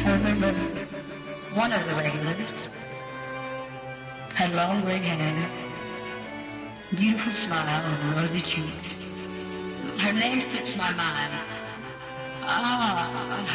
I remember one of the regulars had long gray hair, beautiful smile and rosy cheeks. Her name slips my mind.